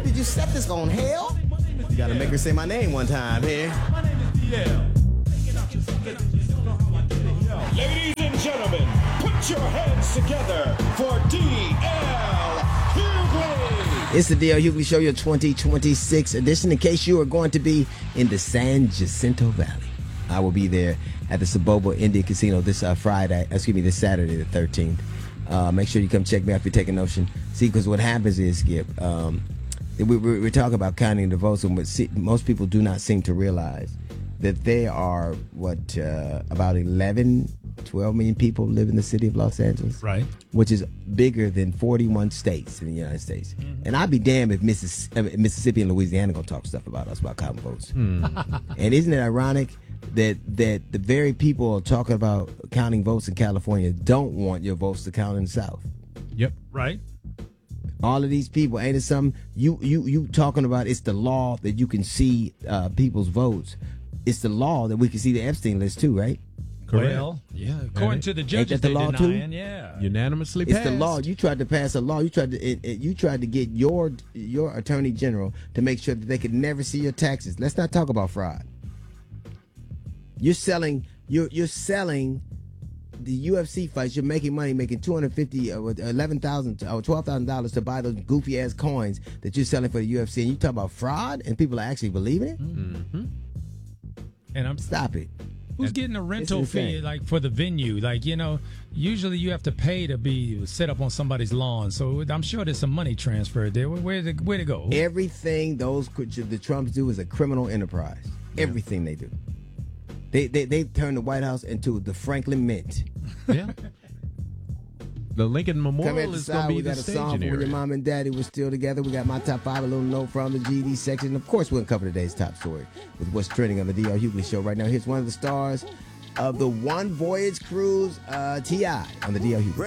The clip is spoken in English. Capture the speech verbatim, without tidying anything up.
did you set this on, hell? You gotta make her say my name one time here. Ladies and gentlemen, put your hands together for D L Hughley. It's the D L Hughley Show, your twenty twenty-six edition. In case you are going to be in the San Jacinto Valley, I will be there at the Saboba Indian Casino this uh, Friday, excuse me, this Saturday the thirteenth. Uh, make sure you come check me out if you're taking notion. See, because what happens is, Skip, um, we, we, we're talking about counting the votes, and what see, most people do not seem to realize that there are, what, uh, about eleven, twelve million people live in the city of Los Angeles. Right. Which is bigger than forty-one states in the United States. Mm-hmm. And I'd be damned if Missis- Mississippi and Louisiana going to talk stuff about us, about counting votes. Mm. And isn't it ironic that that the very people are talking about counting votes in California don't want your votes to count in the South? Yep. Right. All of these people, ain't it something? You you you talking about it's the law that you can see uh, people's votes. It's the law that we can see the Epstein list too, right? Correct. Well, yeah, according to the judges, ain't that the they law denying, too? yeah. Unanimously It's passed. the law. You tried to pass a law. You tried to it, it, you tried to get your your attorney general to make sure that they could never see your taxes. Let's not talk about fraud. You're selling you're you're selling the U F C fights. You're making money, making two hundred fifty, uh, eleven thousand, or twelve thousand dollars to buy those goofy ass coins that you're selling for the U F C, and you talk about fraud, and people are actually believing it. Mm-hmm. And I'm stop it. Who's getting a rental fee like for the venue? Like, you know, usually you have to pay to be set up on somebody's lawn. So I'm sure there's some money transferred there. Where where where to go? Everything those the Trumps do is a criminal enterprise. Yeah. Everything they do. They they they turn the White House into the Franklin Mint. Yeah. The Lincoln Memorial is going to be we the got a song staging for when area. your mom and daddy were still together. We got my top five, a little note from the G D section. Of course, we'll cover today's top story with what's trending on the D L Hughley Show right now. Here's one of the stars of the One Voyage Cruise, uh, T I on the D L Hughley.